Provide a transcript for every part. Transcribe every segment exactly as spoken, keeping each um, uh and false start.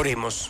Oremos.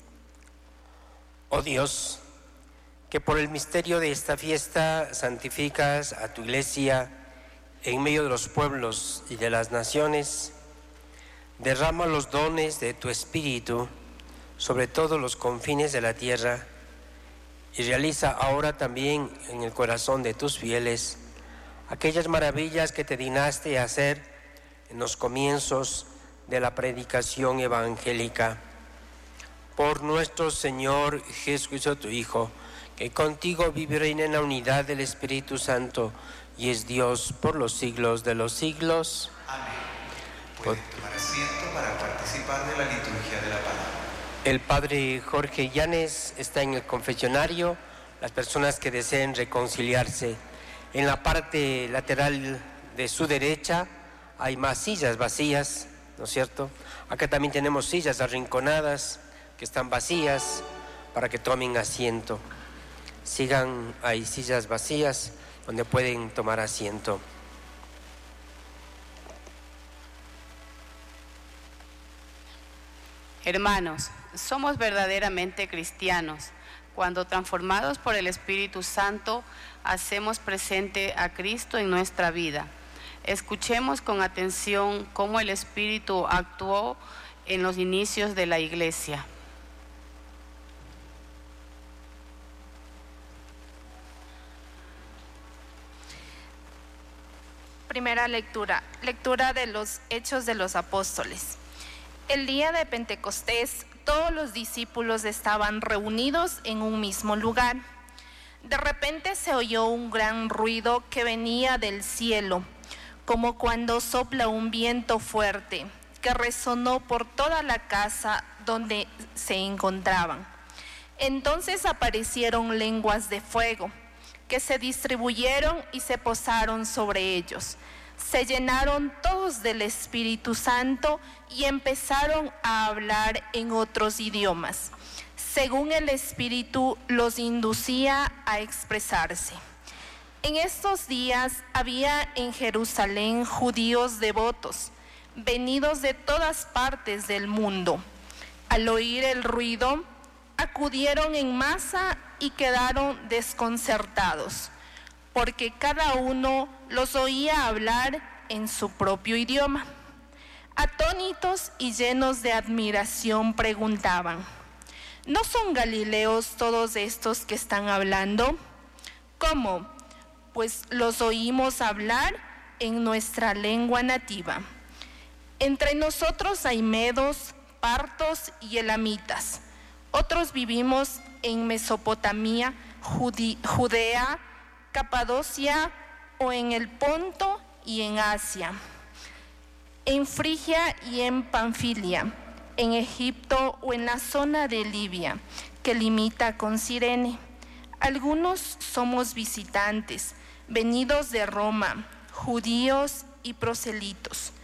Oh Dios, que por el misterio de esta fiesta santificas a tu Iglesia en medio de los pueblos y de las naciones, derrama los dones de tu Espíritu sobre todos los confines de la tierra y realiza ahora también en el corazón de tus fieles aquellas maravillas que te dignaste hacer en los comienzos de la predicación evangélica. Por nuestro Señor Jesucristo, tu Hijo, que contigo vive y reina en la unidad del Espíritu Santo y es Dios por los siglos de los siglos. Amén. Pueden tomar asiento para participar de la liturgia de la palabra. El Padre Jorge Llanes está en el confesionario. Las personas que deseen reconciliarse, en la parte lateral de su derecha hay más sillas vacías, ¿no es cierto? Acá también tenemos sillas arrinconadas que están vacías para que tomen asiento. Sigan, hay sillas vacías donde pueden tomar asiento. Hermanos, somos verdaderamente cristianos cuando, transformados por el Espíritu Santo, hacemos presente a Cristo en nuestra vida. Escuchemos con atención cómo el Espíritu actuó en los inicios de la Iglesia. Primera lectura, lectura de los Hechos de los Apóstoles. El día de Pentecostés, todos los discípulos estaban reunidos en un mismo lugar. De repente se oyó un gran ruido que venía del cielo, como cuando sopla un viento fuerte, que resonó por toda la casa donde se encontraban. Entonces aparecieron lenguas de fuego, que se distribuyeron y se posaron sobre ellos. Se llenaron todos del Espíritu Santo y empezaron a hablar en otros idiomas, según el Espíritu los inducía a expresarse. En estos días había en Jerusalén judíos devotos, venidos de todas partes del mundo. Al oír el ruido, acudieron en masa y quedaron desconcertados, porque cada uno los oía hablar en su propio idioma. Atónitos y llenos de admiración preguntaban: ¿no son galileos todos estos que están hablando? ¿Cómo? Pues los oímos hablar en nuestra lengua nativa. Entre nosotros hay medos, partos y elamitas. Otros vivimos en Mesopotamia, Judea, Capadocia o en el Ponto y en Asia, en Frigia y en Panfilia, en Egipto o en la zona de Libia, que limita con Cirene. Algunos somos visitantes, venidos de Roma, judíos y proselitos.